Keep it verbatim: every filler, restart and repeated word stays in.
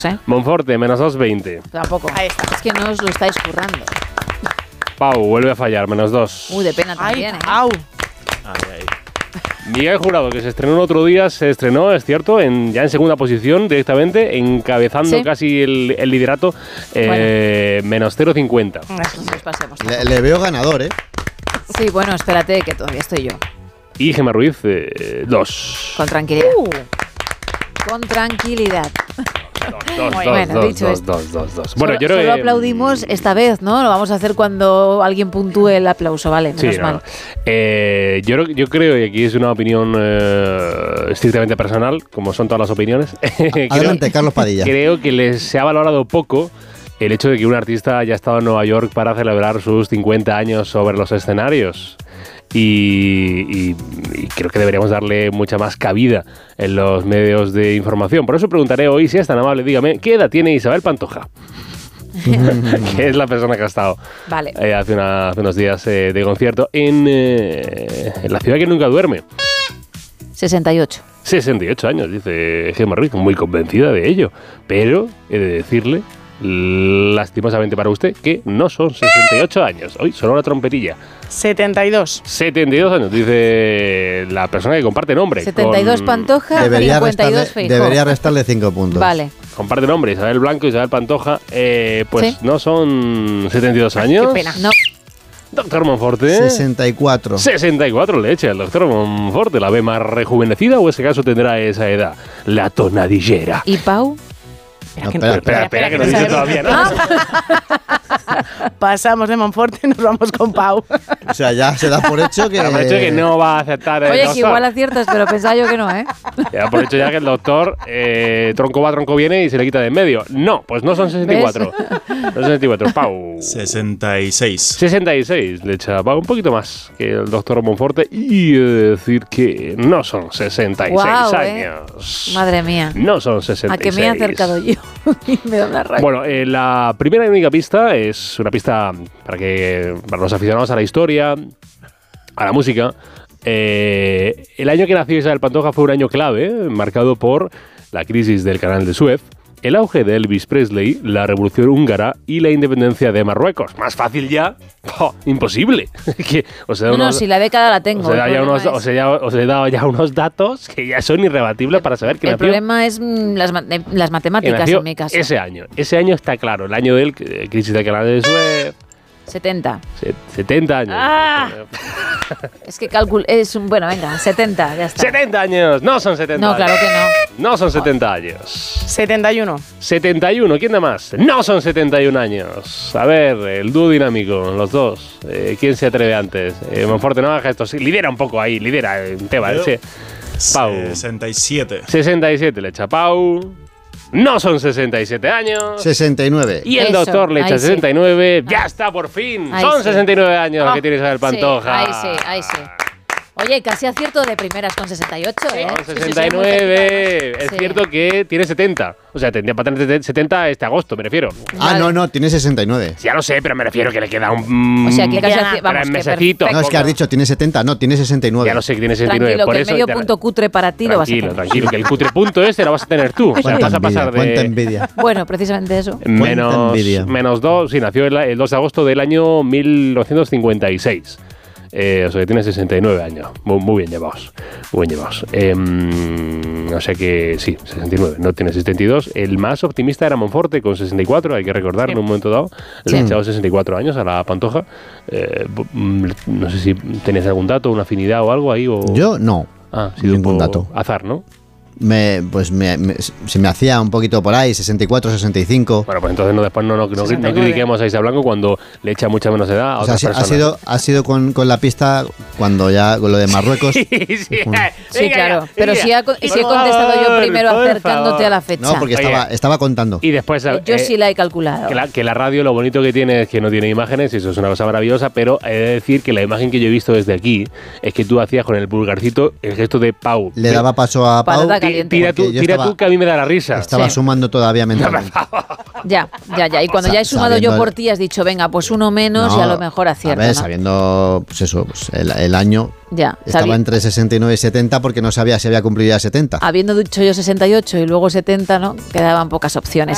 ¿Eh? Monforte, menos dos veinte. Tampoco. Ahí está. Es que no os lo estáis currando. Pau, vuelve a fallar, menos dos. Uy, de pena también, Ay, ¿eh? Pau. Ay, ay. Miguel Jurado, que se estrenó el otro día, se estrenó, es cierto, en, ya en segunda posición directamente, encabezando ¿Sí? casi el, el liderato, eh, bueno. menos cero coma cincuenta. Nos pasemos. Le, le veo ganador, ¿eh? Sí, bueno, espérate, que todavía estoy yo. Y Gemma Ruiz, eh, dos. Con tranquilidad. Uh. Con tranquilidad. Dos, dos, Muy dos, bueno, dos, dicho dos, esto. dos, dos, dos. Bueno, Solo, yo creo solo que aplaudimos esta vez, ¿no? Lo vamos a hacer cuando alguien puntúe el aplauso, vale, menos sí, no, mal. no. Eh, yo, yo creo, y aquí es una opinión eh, estrictamente personal, como son todas las opiniones. Adelante, creo, Carlos Padilla. Creo que les se ha valorado poco el hecho de que un artista haya estado en Nueva York para celebrar sus cincuenta años sobre los escenarios. Y, y, y creo que deberíamos darle mucha más cabida en los medios de información. Por eso preguntaré hoy, si es tan amable, dígame, ¿qué edad tiene Isabel Pantoja? Que es la persona que ha estado Vale. eh, hace, una, hace unos días eh, de concierto en, eh, en la ciudad que nunca duerme. sesenta y ocho. sesenta y ocho años, dice Gemma Ruiz, muy convencida de ello. Pero he de decirle, lastimosamente para usted, que no son sesenta y ocho años. Hoy sonó la trompetilla. setenta y dos. setenta y dos años, dice la persona que comparte nombre. setenta y dos con, Pantoja, Debería cincuenta y dos restarle, Feijóo. debería restarle cinco puntos. Vale. Comparte nombre, Isabel Blanco, Isabel Pantoja. Eh, pues ¿Sí? no son setenta y dos años. Qué pena. No. Doctor Monforte. sesenta y cuatro. sesenta y cuatro le echa el doctor Monforte. ¿La ve más rejuvenecida o ese caso tendrá esa edad? La tonadillera. ¿Y Pau? No, Espera, espera, espera, que no dice todavía, ¿no? Pasamos de Monforte y nos vamos con Pau. O sea, ya se da por hecho que... Ya por hecho que no va a aceptar el Oye, doctor. que igual aciertas, pero pensaba yo que no, ¿eh? Ya por hecho ya que el doctor eh, tronco va, tronco viene y se le quita de en medio. No, pues no son sesenta y cuatro. No son sesenta y cuatro. Pau. sesenta y seis. sesenta y seis le echa Pau, un poquito más que el doctor Monforte. Y he de decir que no son sesenta y seis Guau, años. ¿eh? Madre mía. No son sesenta y seis. A que me he acercado yo. Y me da una rabia. Bueno, eh, la primera y única pista es una pista para que para los aficionados a la historia, a la música. Eh, el año que nació Isabel Pantoja fue un año clave, eh, marcado por la crisis del Canal de Suez, el auge de Elvis Presley, la revolución húngara y la independencia de Marruecos. Más fácil ya, ¡oh, imposible! que, o sea, no, unos, no, si la década la tengo. Os he, dado ya unos, es... os, he dado, os he dado ya unos datos que ya son irrebatibles para saber que El nació. El problema es mm, las, las matemáticas en mi caso. Ese año. Ese año está claro. El año del eh, crisis del Canal de Suez. setenta. Se, setenta años. Ah, es que cálculo es un... Bueno, venga, setenta, ya está. setenta años. No son setenta No, años. claro que no. No son setenta años. setenta y uno. setenta y uno. ¿Quién da más? No son setenta y un años. A ver, el dúo dinámico, los dos. Eh, ¿Quién se atreve antes? Eh, Monforte, no haga esto. Sí, lidera un poco ahí, lidera en tema. Yo. Ese. Pau. sesenta y siete. sesenta y siete le echa Pau. No son sesenta y siete años. sesenta y nueve. Y el Eso, doctor le echa ahí sí. sesenta y nueve. ¡Ya está, por fin! Ahí Son sí. sesenta y nueve años Ah, que tiene Isabel Pantoja. Sí, ahí sí, ahí sí. Oye, casi acierto de primeras con sesenta y ocho, ¿eh? Son sesenta y nueve. Es Sí. cierto que tiene setenta. O sea, tendría para tener setenta este agosto, me refiero. Ah, Vale. no, no, tiene sesenta y nueve. Ya lo sé, pero me refiero que le queda un... O sea, que casi Ya, aci- vamos, tres que mesecitos. No, es que has dicho, tiene setenta, no, tiene sesenta y nueve. Ya lo sé que tiene sesenta y nueve. Tranquilo, por que el eso medio te- punto cutre para ti lo vas a Tranquilo, tener. tranquilo, que el cutre punto este lo vas a tener tú. O sea, Cuánta vas a pasar envidia, cuánta de... envidia. Bueno, precisamente eso. Menos, envidia. menos dos, sí, nació el, el dos de agosto del año mil novecientos cincuenta y seis. Eh, o sea que tiene sesenta y nueve años. Muy, muy bien llevados. Muy bien llevados. Eh, o sea que sí, sesenta y nueve. No tiene setenta y dos. El más optimista era Monforte con sesenta y cuatro. Hay que recordar en un momento dado. Le Sí. ha echado sesenta y cuatro años a la Pantoja. Eh, no sé si tenéis algún dato, una afinidad o algo ahí. O... Yo no. Ah, ha sido ningún un poco dato. azar, ¿no? Me, pues me, me- se me hacía un poquito por ahí, sesenta y cuatro, sesenta y cinco. Bueno, pues entonces no, después no, no, no, no sesenta y nueve. critiquemos a Isa Blanco cuando le echa mucha menos edad a O sea, otras sí, ha personas. sido, ha sido con, con la pista cuando ya, con lo de Marruecos. Sí, sí, Sí, venga claro. ya, Pero venga. si, ha, co- si he Por contestado yo favor, primero por acercándote favor. a la fecha. No, porque Oye. estaba, estaba contando. Y después... Eh, yo eh, sí la he calculado. Que la, que la radio lo bonito que tiene es que no tiene imágenes, y eso es una cosa maravillosa, pero he de decir que la imagen que yo he visto desde aquí es que tú hacías con el pulgarcito el gesto de Pau. Le daba paso a Pau. Patata Ti- caliente. Tira, tú, porque yo tira estaba- tú, que a mí me da la risa. Estaba Sí. sumando todavía mentalmente. Ya, ya, ya. Y cuando Sa- ya he sumado yo sabiendo- por ti, has dicho, venga, pues uno menos No, y a lo mejor acierto. A ver, ¿no? sabiendo, pues eso, pues el, el año Ya, estaba sabi- entre sesenta y nueve y setenta porque no sabía si había cumplido ya setenta. Habiendo dicho yo sesenta y ocho y luego setenta, ¿no? Quedaban pocas opciones.